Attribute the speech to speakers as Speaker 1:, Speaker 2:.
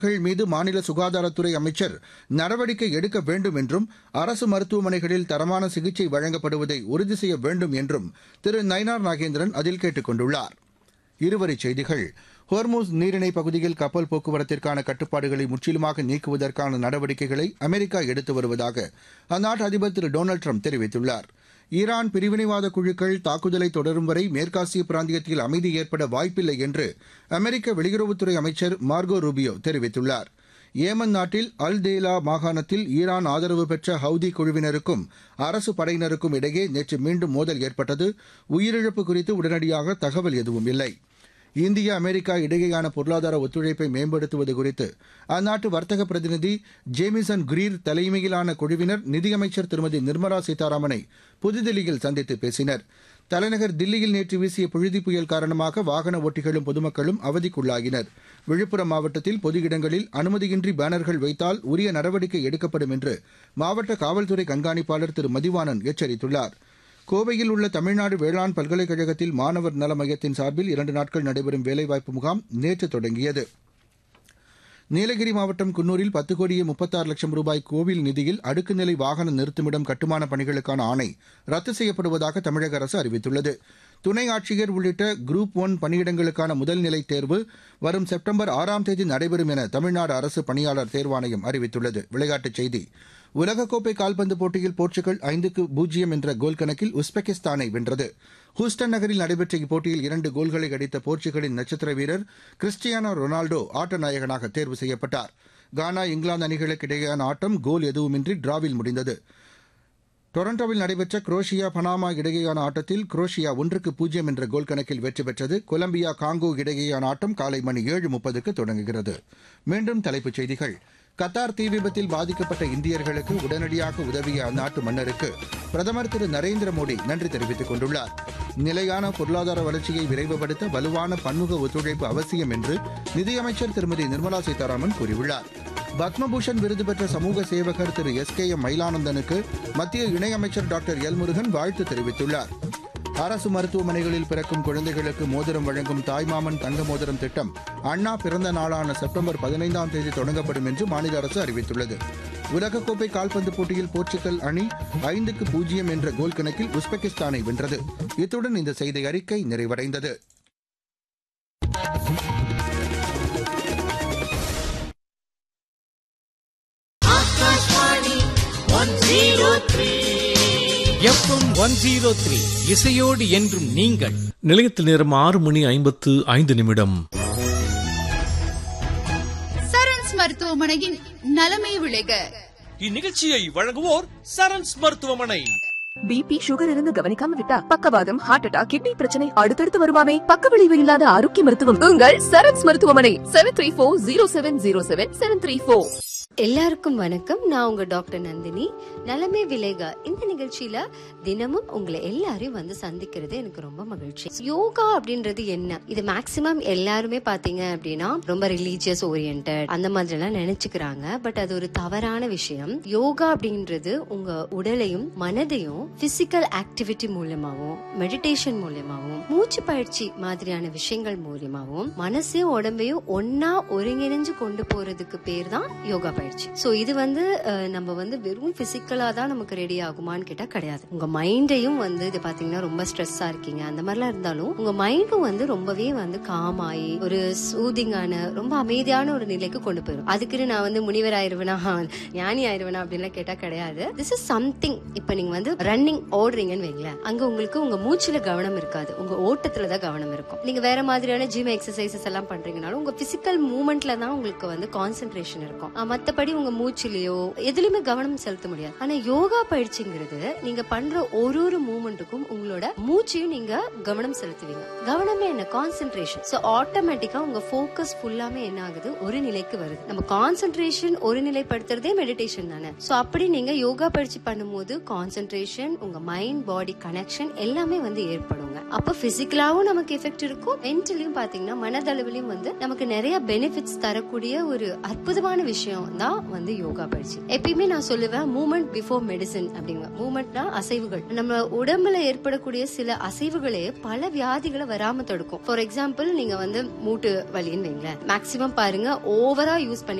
Speaker 1: மீது மாநில சுகாதாரத்துறை அமைச்சர் நடவடிக்கை எடுக்க வேண்டும் என்றும் அரசு மருத்துவமனைகளில் தரமான சிகிச்சை வழங்கப்படுவதை உறுதி செய்ய வேண்டும் என்றும் திரு நயினார் நாகேந்திரன் அதில் கேட்டுக் கொண்டுள்ளார். இருவரிச் செய்திகள். ஹோர்முஸ் நீரிணை பகுதியில் கப்பல் போக்குவரத்திற்கான கட்டுப்பாடுகளை முற்றிலுமாக நீக்குவதற்கான நடவடிக்கைகளை அமெரிக்கா எடுத்து வருவதாக அந்நாட்டு அதிபர் திரு டொனால்டு ட்ரம்ப் தெரிவித்துள்ளார். ஈரான் பிரிவினைவாத குழுக்கள் தாக்குதலை தொடரும் வரை மேற்காசிய பிராந்தியத்தில் அமைதி ஏற்பட வாய்ப்பில்லை என்று அமெரிக்க வெளியுறவுத்துறை அமைச்சர் மார்கோ ரூபியோ தெரிவித்துள்ளார். ஏமன் நாட்டில் அல் தேலா மாகாணத்தில் ஈரான் ஆதரவு பெற்ற ஹவுதி குழுவினருக்கும் அரசு படையினருக்கும் இடையே நேற்று மீண்டும் மோதல் ஏற்பட்டது. உயிரிழப்பு குறித்து உடனடியாக தகவல் எதுவும் இல்லை. இந்தியா அமெரிக்கா இடையேயான பொருளாதார ஒத்துழைப்பை மேம்படுத்துவது குறித்து அந்நாட்டு வர்த்தக பிரதிநிதி ஜேமிசன் கிரீர் தலைமையிலான குழுவினர் நிதியமைச்சர் திருமதி நிர்மலா சீதாராமனை புதுதில்லியில் சந்தித்து பேசினர். தலைநகர் தில்லியில் நேற்று வீசிய புழுதி புயல் காரணமாக வாகன ஓட்டிகளும் பொதுமக்களும் அவதிக்குள்ளாகினர். விழுப்புரம் மாவட்டத்தில் பொது இடங்களில் அனுமதியின்றி பேனர்கள் வைத்தால் உரிய நடவடிக்கை எடுக்கப்படும் என்று மாவட்ட காவல்துறை கண்காணிப்பாளர் திரு மதிவாணன் எச்சரித்துள்ளார். கோவையில் உள்ள தமிழ்நாடு வேளாண் பல்கலைக்கழகத்தில் மாணவர் நல மையத்தின் சார்பில் 2 நாட்கள் நடைபெறும் வேலைவாய்ப்பு முகாம் நேற்று தொடங்கியது. நீலகிரி மாவட்டம் குன்னூரில் 10 கோடியே 36 லட்சம் ரூபாய் கோவில் நிதியில் அடுக்குநிலை வாகன நிறுத்துமிடம் கட்டுமான பணிகளுக்கான ஆணை ரத்து செய்யப்படுவதாக தமிழக அரசு அறிவித்துள்ளது. துணை ஆட்சியர் உள்ளிட்ட குரூப் 1 பணியிடங்களுக்கான முதல்நிலை தேர்வு வரும் செப்டம்பர் 6ஆம் தேதி நடைபெறும் என தமிழ்நாடு அரசு பணியாளர் தேர்வாணையம் அறிவித்துள்ளது. விளையாட்டுச் செய்தி. உலகக்கோப்பை கால்பந்து போட்டியில் போர்ச்சுகல் 5-0 என்ற கோல் கணக்கில் உஸ்பெகிஸ்தானை வென்றது. ஹூஸ்டன் நகரில் நடைபெற்ற இப்போட்டியில் 2 கோல்களை அடித்த போர்ச்சுகலின் நட்சத்திர வீரர் கிறிஸ்டியானோ ரொனால்டோ ஆட்ட நாயகனாக தேர்வு செய்யப்பட்டார். கானா இங்கிலாந்து அணிகளுக்கு இடையேயான ஆட்டம் கோல் எதுவுமின்றி டிராவில் முடிந்தது. டொரண்டோவில் நடைபெற்ற குரோஷியா பனாமா இடையேயான ஆட்டத்தில் குரோஷியா 1-0 என்ற கோல் கணக்கில் வெற்றி பெற்றது. கொலம்பியா காங்கோ இடையேயான ஆட்டம் காலை மணி 7:30க்கு தொடங்குகிறது. மீண்டும் தலைப்புச் செய்திகள். கத்தார் தீ விபத்தில் பாதிக்கப்பட்ட இந்தியர்களுக்கு உடனடியாக உதவிய அந்நாட்டு மன்னருக்கு பிரதமர் திரு நரேந்திர மோடி நன்றி தெரிவித்துக் கொண்டுள்ளார். நிலையான பொருளாதார வளர்ச்சியை விரைவுபடுத்த வலுவான பன்முக ஒத்துழைப்பு அவசியம் என்று நிதியமைச்சர் திருமதி நிர்மலா சீதாராமன் கூறியுள்ளார். பத்மபூஷன் விருது பெற்ற சமூக சேவகர் திரு SKM மயிலானந்தனுக்கு மத்திய இணையமைச்சர் டாக்டர் எல் முருகன் வாழ்த்து தெரிவித்துள்ளார். அரசு மருத்துவமனைகளில் பிறக்கும் குழந்தைகளுக்கு மோதிரம் வழங்கும் தாய்மாமன் தங்க மோதிரம் திட்டம் அண்ணா பிறந்த நாளான செப்டம்பர் 15ஆம் தேதி தொடங்கப்படும் என்று மாநில அரசு அறிவித்துள்ளது. உலகக்கோப்பை கால்பந்து போட்டியில் போர்ச்சுகல் அணி 5-0 என்ற கோல் கணக்கில் உஸ்பெகிஸ்தானை வென்றது. இத்துடன் இந்த செய்தி அறிக்கை நிறைவடைந்தது.
Speaker 2: FM 103 இசையோடு என்றும் நீங்கள்.
Speaker 3: நிலையத்தில் நேரம் 6:55.
Speaker 4: சரண்ஸ் மருத்துவமனையின் நலமை விளைக.
Speaker 2: இந்நிகழ்ச்சியை வழங்குவோர் சரண்ஸ் மருத்துவமனை.
Speaker 5: பிபி சுகர் இருந்து கவனிக்காம விட்டா பக்கவாதம், ஹார்ட் அட்டாக், கிட்னி பிரச்சனை அடுத்தடுத்து வருமாமே. பக்க விளைவு இல்லாத ஆரோக்கிய மருத்துவம் உங்கள் சரண்ஸ் மருத்துவமனை. 7340777734.
Speaker 6: எல்லாருக்கும் வணக்கம். நான் உங்க டாக்டர் நந்தினி. நலமே விளைக இந்த நிகழ்ச்சியில தினமும் உங்களை எல்லாரையும் வந்து சந்திக்கிறது எனக்கு ரொம்ப மகிழ்ச்சி. யோகா அப்படின்றது என்ன? இது மேக்சிமம் எல்லாருமே பாத்தீங்க அப்படின்னா ரொம்ப ரிலீஜியஸ் ஓரியன்டட் அந்த மாதிரி எல்லாம் நினைச்சுக்கிறாங்க. பட் அது ஒரு தவறான விஷயம். யோகா அப்படின்றது உங்க உடலையும் மனதையும் பிசிக்கல் ஆக்டிவிட்டி மூலமாவும், மெடிடேஷன் மூலமாவும், மூச்சு பயிற்சி மாதிரியான விஷயங்கள் மூலமாவும் மனசையும் உடம்பையும் ஒன்னா ஒருங்கிணைஞ்சு கொண்டு போறதுக்கு பேர் தான் யோகா பயிற்சி. சோ இது வந்து நம்ம வந்து வெறும் பிசிக்கலா தான் நமக்கு ரெடி ஆகுமான்னு கேட்டா கிடையாது. உங்க மைண்டையும் வந்து இது பாத்தீங்கன்னா ரொம்ப ஸ்ட்ரெஸ்ஸா இருக்கீங்க அந்த மாதிரிலாம் இருந்தாலும் உங்க மைண்டும் வந்து ரொம்பவே வந்து காமாயி ஒரு சூதிங்கான ரொம்ப அமைதியான ஒரு நிலைக்கு கொண்டு போயிடும். அதுக்குன்னு நான் வந்து முனிவர் ஆயிருவேனா, ஞானி ஆயிருவேனா அப்படின்லாம் கேட்டா கிடையாது. This is something. இப்ப நீங்க வந்து ரன்னிங் ஓடுறீங்கன்னு வைங்களேன், அங்க உங்களுக்கு உங்க மூச்சுல கவனம் இருக்காது, உங்க ஓட்டத்துலதான் கவனம் இருக்கும். நீங்க வேற மாதிரியான ஜிம் எக்ஸசைசஸ் எல்லாம் பண்றீங்கனாலும் உங்க பிசிக்கல் மூவ்மெண்ட்ல தான் உங்களுக்கு வந்து கான்சென்ட்ரேஷன் இருக்கும். மத்தபடி உங்க மூச்சிலேயோ எதுலயுமே கவனம் செலுத்த முடியாது. ஆனா யோகா பயிற்சிங்கிறது நீங்க பண்ற ஒரு மூவ்மெண்ட்டுக்கும் உங்களோட மூச்சையும் நீங்க கவனம் செலுத்துவீங்க. கவனமே என்ன? கான்சென்ட்ரேஷன். சோ ஆட்டோமேட்டிக்கா உங்க ஃபோக்கஸ் ஃபுல்லாமே என்ன ஆகுது? ஒரு நிலைக்கு வருது. நம்ம கான்சென்ட்ரேஷன் ஒரு நிலைப்படுத்துறதே மெடிடேஷன் தானே. சோ அப்படி நீங்க யோகா பயிற்சி பண்ணும்போது கான்சென்ட்ரேஷன், உங்க மைண்ட் பாடி கனெக்ஷன் எல்லாமே வந்து ஏற்படுங்க. அப்ப பிசிக்கலாவும் நமக்கு எஃபெக்ட் இருக்கும், மென்டலியும் பாத்தீங்கன்னா மனதளவிலையும் வந்து நமக்கு நிறைய பெனிஃபிட்ஸ் தரக்கூடிய ஒரு அற்புதமான விஷயம் தான் வந்து யோகா பயிற்சி. எப்பயுமே நான் சொல்லுவேன் மூமெண்ட் பிஃபோர் மெடிசன் அப்படிங்க. மூமெண்ட்னா அசைவுகள். நம்ம உடம்புல ஏற்படக்கூடிய சில அசைவுகளே பல வியாதிகளை வராம தடுக்கும். ஃபார் எக்ஸாம்பிள் நீங்க வந்து மூட்டு வலின்னு வைங்களேன், மேக்சிமம் பாருங்க ஓவரா யூஸ் பண்ணி